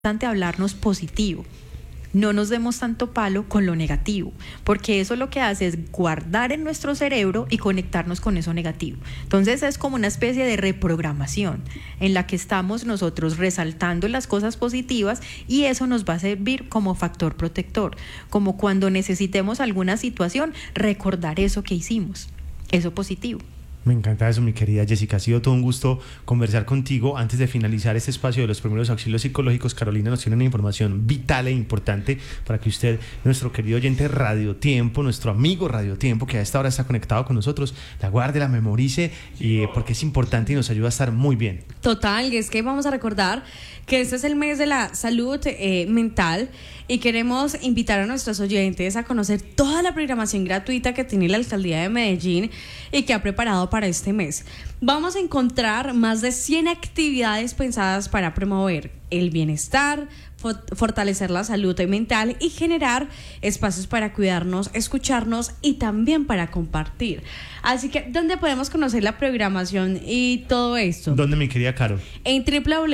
importante hablarnos positivo. No nos demos tanto palo con lo negativo, porque eso lo que hace es guardar en nuestro cerebro y conectarnos con eso negativo. Entonces es como una especie de reprogramación en la que estamos nosotros resaltando las cosas positivas, y eso nos va a servir como factor protector, como cuando necesitemos alguna situación, recordar eso que hicimos, eso positivo. Me encanta eso, mi querida Jessica. Ha sido todo un gusto conversar contigo. Antes de finalizar este espacio de los primeros auxilios psicológicos, Carolina nos tiene una información vital e importante para que usted, nuestro querido oyente Radio Tiempo, nuestro amigo Radio Tiempo, que a esta hora está conectado con nosotros, la guarde, la memorice, porque es importante y nos ayuda a estar muy bien. Total, y es que vamos a recordar que este es el mes de la salud mental, y queremos invitar a nuestros oyentes a conocer toda la programación gratuita que tiene la Alcaldía de Medellín y que ha preparado para este mes. Vamos a encontrar más de 100 actividades pensadas para promover el bienestar, fortalecer la salud mental y generar espacios para cuidarnos, escucharnos y también para compartir. Así que, ¿dónde podemos conocer la programación y todo esto? ¿Dónde, mi querida Caro? En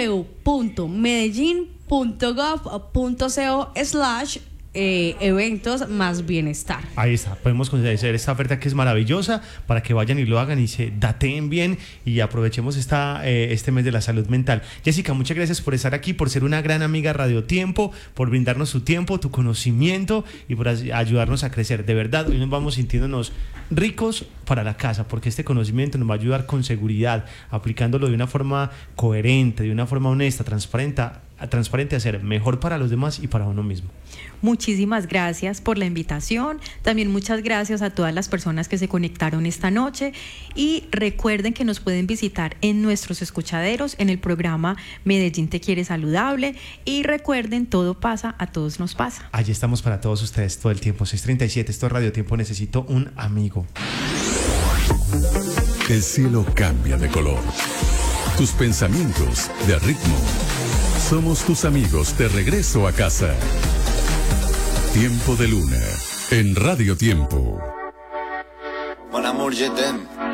www.medellin.gov.co/eventos más bienestar. Ahí está, podemos conocer esta oferta que es maravillosa para que vayan y lo hagan y se dateen bien y aprovechemos este mes de la salud mental. Jessica, muchas gracias por estar aquí, por ser una gran amiga Radio Tiempo, por brindarnos tu tiempo, tu conocimiento y por ayudarnos a crecer. De verdad, hoy nos vamos sintiéndonos ricos para la casa, porque este conocimiento nos va a ayudar con seguridad, aplicándolo de una forma coherente, de una forma honesta, transparente, a ser mejor para los demás y para uno mismo. Muchísimas gracias por la invitación. También muchas gracias a todas las personas que se conectaron esta noche, y recuerden que nos pueden visitar en nuestros escuchaderos en el programa Medellín te quiere saludable, y recuerden, todo pasa, a todos nos pasa. Allí estamos para todos ustedes todo el tiempo. 6:37, esto es Radio Tiempo, necesito un amigo. El cielo cambia de color, tus pensamientos de ritmo. Somos tus amigos de regreso a casa. Tiempo de Luna en Radio Tiempo. Mon amour, je t'aime.